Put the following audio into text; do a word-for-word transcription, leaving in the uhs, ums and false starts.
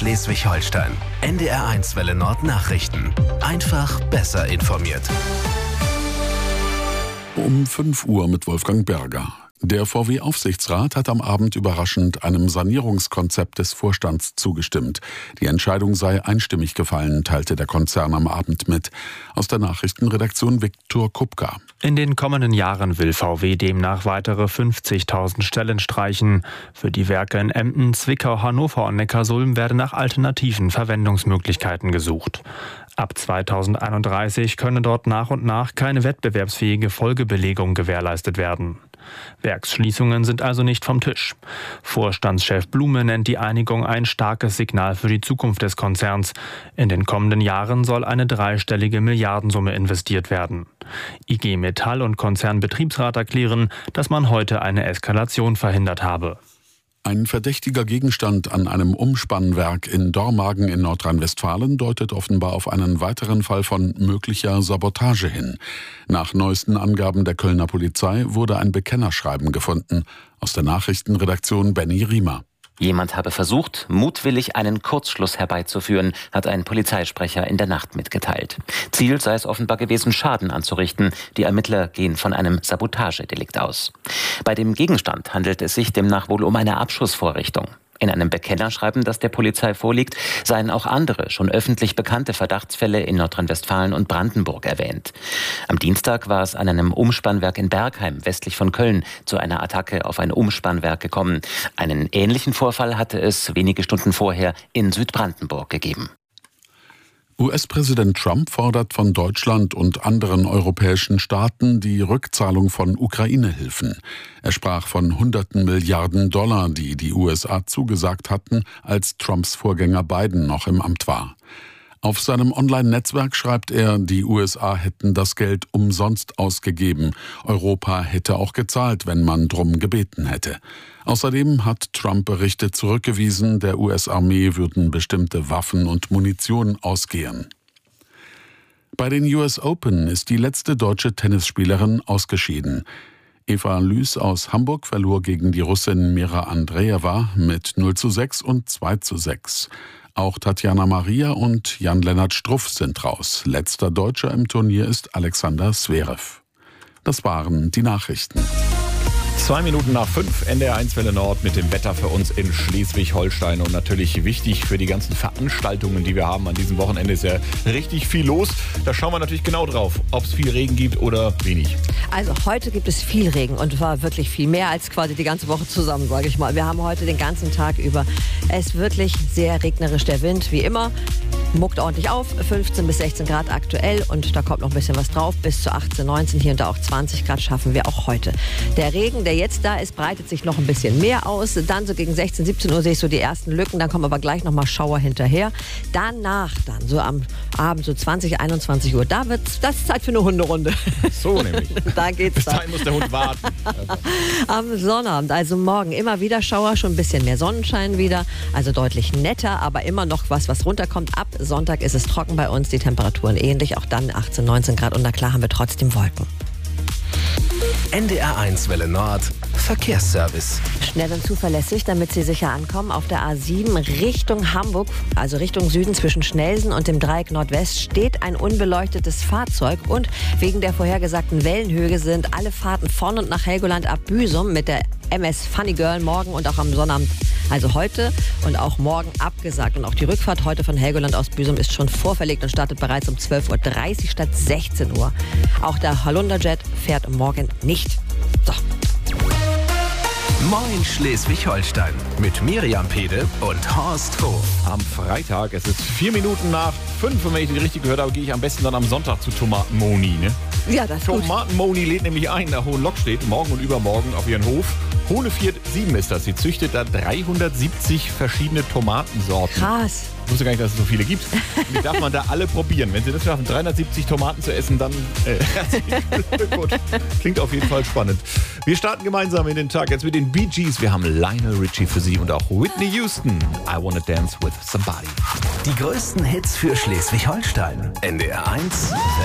Schleswig-Holstein. N D R eins Welle Nord Nachrichten. Einfach besser informiert. Um fünf Uhr mit Wolfgang Berger. Der V W-Aufsichtsrat hat am Abend überraschend einem Sanierungskonzept des Vorstands zugestimmt. Die Entscheidung sei einstimmig gefallen, teilte der Konzern am Abend mit. Aus der Nachrichtenredaktion Viktor Kupka. In den kommenden Jahren will V W demnach weitere fünfzigtausend Stellen streichen. Für die Werke in Emden, Zwickau, Hannover und Neckarsulm werden nach alternativen Verwendungsmöglichkeiten gesucht. Ab zweitausendeinunddreißig könne dort nach und nach keine wettbewerbsfähige Folgebelegung gewährleistet werden. Werksschließungen sind also nicht vom Tisch. Vorstandschef Blume nennt die Einigung ein starkes Signal für die Zukunft des Konzerns. In den kommenden Jahren soll eine dreistellige Milliardensumme investiert werden. I G Metall und Konzernbetriebsrat erklären, dass man heute eine Eskalation verhindert habe. Ein verdächtiger Gegenstand an einem Umspannwerk in Dormagen in Nordrhein-Westfalen deutet offenbar auf einen weiteren Fall von möglicher Sabotage hin. Nach neuesten Angaben der Kölner Polizei wurde ein Bekennerschreiben gefunden. Aus der Nachrichtenredaktion Benny Riemer. Jemand habe versucht, mutwillig einen Kurzschluss herbeizuführen, hat ein Polizeisprecher in der Nacht mitgeteilt. Ziel sei es offenbar gewesen, Schaden anzurichten. Die Ermittler gehen von einem Sabotagedelikt aus. Bei dem Gegenstand handelt es sich demnach wohl um eine Abschussvorrichtung. In einem Bekennerschreiben, das der Polizei vorliegt, seien auch andere, schon öffentlich bekannte Verdachtsfälle in Nordrhein-Westfalen und Brandenburg erwähnt. Am Dienstag war es an einem Umspannwerk in Bergheim, westlich von Köln, zu einer Attacke auf ein Umspannwerk gekommen. Einen ähnlichen Vorfall hatte es wenige Stunden vorher in Südbrandenburg gegeben. U S-Präsident Trump fordert von Deutschland und anderen europäischen Staaten die Rückzahlung von Ukraine-Hilfen. Er sprach von hunderten Milliarden Dollar, die die U S A zugesagt hatten, als Trumps Vorgänger Biden noch im Amt war. Auf seinem Online-Netzwerk schreibt er, die U S A hätten das Geld umsonst ausgegeben. Europa hätte auch gezahlt, wenn man drum gebeten hätte. Außerdem hat Trump Berichte zurückgewiesen, der U S-Armee würden bestimmte Waffen und Munition ausgehen. Bei den U S Open ist die letzte deutsche Tennisspielerin ausgeschieden. Eva Lüß aus Hamburg verlor gegen die Russin Mira Andreeva mit null zu sechs und zwei zu sechs. Auch Tatjana Maria und Jan-Lennart Struff sind raus. Letzter Deutscher im Turnier ist Alexander Zverev. Das waren die Nachrichten. Zwei Minuten nach fünf, N D R eins Welle Nord mit dem Wetter für uns in Schleswig-Holstein. Und natürlich wichtig für die ganzen Veranstaltungen, die wir haben. An diesem Wochenende ist ja richtig viel los. Da schauen wir natürlich genau drauf, ob es viel Regen gibt oder wenig. Also heute gibt es viel Regen und zwar wirklich viel mehr als quasi die ganze Woche zusammen, sage ich mal. Wir haben heute den ganzen Tag über es wirklich sehr regnerisch, der Wind, wie immer. Muckt ordentlich auf, fünfzehn bis sechzehn Grad aktuell und da kommt noch ein bisschen was drauf. Bis zu achtzehn, neunzehn, hier und da auch zwanzig Grad schaffen wir auch heute. Der Regen, der jetzt da ist, breitet sich noch ein bisschen mehr aus. Dann so gegen sechzehn, siebzehn Uhr sehe ich so die ersten Lücken, dann kommen aber gleich nochmal Schauer hinterher. Danach dann, so am Abend, so zwanzig, einundzwanzig Uhr, da wird's, das ist Zeit für eine Hunderunde. So nämlich. Da geht's Bis dann. dahin muss der Hund warten. Am Sonnabend, also morgen, immer wieder Schauer, schon ein bisschen mehr Sonnenschein wieder, also deutlich netter, aber immer noch was, was runterkommt. Ab Sonntag ist es trocken bei uns, die Temperaturen ähnlich, auch dann achtzehn, neunzehn Grad und na klar haben wir trotzdem Wolken. N D R eins Welle Nord Verkehrsservice. Schnell und zuverlässig, damit Sie sicher ankommen. Auf der A sieben Richtung Hamburg, also Richtung Süden zwischen Schnelsen und dem Dreieck Nordwest, steht ein unbeleuctetes Fahrzeug. Und wegen der vorhergesagten Wellenhöhe sind alle Fahrten von und nach Helgoland ab Büsum mit der M S Funny Girl morgen und auch am Sonnabend, also heute und auch morgen abgesagt. Und auch die Rückfahrt heute von Helgoland aus Büsum ist schon vorverlegt und startet bereits um zwölf Uhr dreißig statt sechzehn Uhr. Auch der Holunderjet fährt morgen nicht. So. Moin Schleswig-Holstein mit Miriam Pede und Horst Hof. Am Freitag, es ist vier Minuten nach fünf, und wenn ich den richtig gehört habe, gehe ich am besten dann am Sonntag zu Tomatenmoni, ne? Ja, das ist gut. Tomatenmoni lädt nämlich ein, nach Hohenlock-Stedt, morgen und übermorgen auf ihren Hof. Hohneviert sieben ist das. Sie züchtet da dreihundertsiebzig verschiedene Tomatensorten. Krass. Ich wusste gar nicht, dass es so viele gibt. Und die darf man da alle probieren. Wenn Sie das schaffen, dreihundertsiebzig Tomaten zu essen, dann äh, herzlichen Glückwunsch. Klingt auf jeden Fall spannend. Wir starten gemeinsam in den Tag jetzt mit den Bee Gees. Wir haben Lionel Richie für Sie und auch Whitney Houston. I Wanna Dance with Somebody. Die größten Hits für Schleswig-Holstein. N D R eins